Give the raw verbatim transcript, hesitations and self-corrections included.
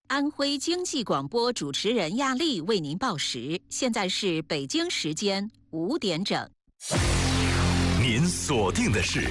安徽经济广播主持人亚丽为您报时，现在是北京时间五点整。 您锁定的是